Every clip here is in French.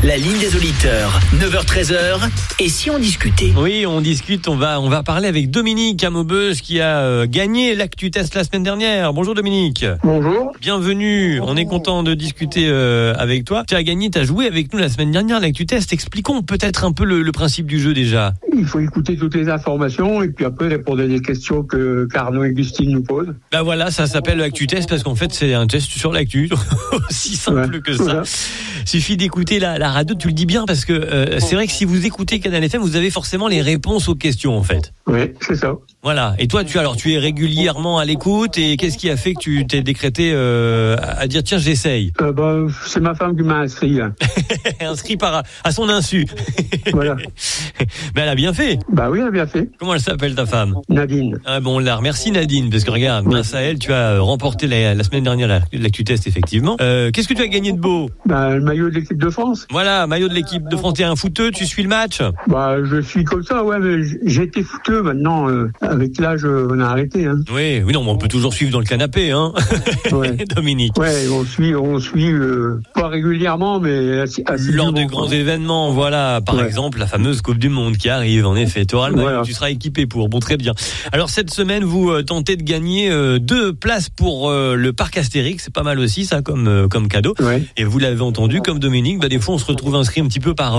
La ligne des auditeurs, 9h-13h. Et si on discutait ? Oui, on discute, on va parler avec Dominique à Maubeuge qui a gagné l'Actu Test la semaine dernière. Bonjour Dominique. Bonjour. Bienvenue, on est content de discuter avec toi. Tu as gagné, tu as joué avec nous la semaine dernière l'Actu Test. Expliquons peut-être un peu le principe du jeu déjà. Il faut écouter toutes les informations et puis après répondre à des questions que Arnaud et Gustine nous posent. Ben voilà, ça s'appelle l'Actu Test parce qu'en fait c'est un test sur l'actu, aussi simple que ça. Voilà. Suffit d'écouter la radio, tu le dis bien parce que c'est vrai que si vous écoutez Canal FM, vous avez forcément les réponses aux questions en fait. Oui, c'est ça. Voilà. Et toi, tu es régulièrement à l'écoute et qu'est-ce qui a fait que tu t'es décrété à dire tiens j'essaye? C'est ma femme qui m'a inscrit. Là. Inscrit à son insu. Voilà. Mais elle a bien fait. Bah oui, elle a bien fait. Comment elle s'appelle ta femme? Nadine. Ah bon, on la remercie Nadine parce que regarde, grâce à elle, tu as remporté la semaine dernière l'Actu Test effectivement. Qu'est-ce que tu as gagné de beau? Le maillot de l'équipe de France. Voilà, maillot de l'équipe de France. T'es un footeux, tu suis le match? Je suis comme ça, ouais, mais j'ai été footeux maintenant. Avec l'âge, on a arrêté. Hein. Oui, non, mais on peut toujours suivre dans le canapé, hein. Ouais. Dominique. Ouais, on suit pas régulièrement, mais assez lors de grands événements, voilà. Par exemple, la fameuse Coupe du Monde qui arrive, en effet. Tu auras le maillot, tu seras équipé pour. Bon, très bien. Alors, cette semaine, vous tentez de gagner 2 places pour le parc Astérix. C'est pas mal aussi, ça, comme cadeau. Ouais. Et vous l'avez entendu, comme Dominique, des fois, on se retrouve inscrit un petit peu par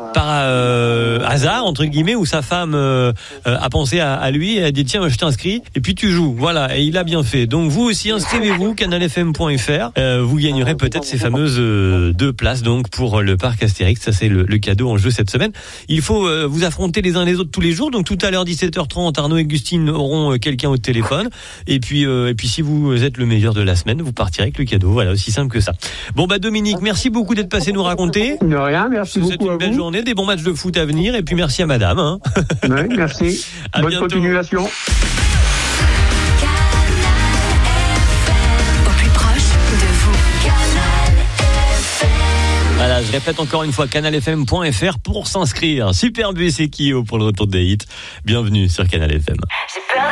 hasard, entre guillemets, où sa femme a pensé à lui et a dit tiens, je t'inscris et puis tu joues. Voilà, et il a bien fait. Donc vous aussi inscrivez-vous canalfm.fr. Vous gagnerez peut-être ces fameuses 2 places donc pour le parc Astérix. Ça c'est le cadeau en jeu cette semaine. Il faut vous affronter les uns les autres tous les jours. Donc tout à l'heure 17h30, Arnaud et Gustine auront quelqu'un au téléphone. Et puis si vous êtes le meilleur de la semaine, vous partirez avec le cadeau. Voilà, aussi simple que ça. Bon Dominique, merci beaucoup d'être passé nous raconter. De rien, merci beaucoup. C'est une belle journée, des bons matchs de foot à venir et puis merci à madame. Hein. Oui, merci. Bonne continuation. Au plus proche de vous. Canal FM. Voilà, je répète encore une fois, canalfm.fr pour s'inscrire. Super B, c'est Kyo pour le retour des hits. Bienvenue sur Canal FM.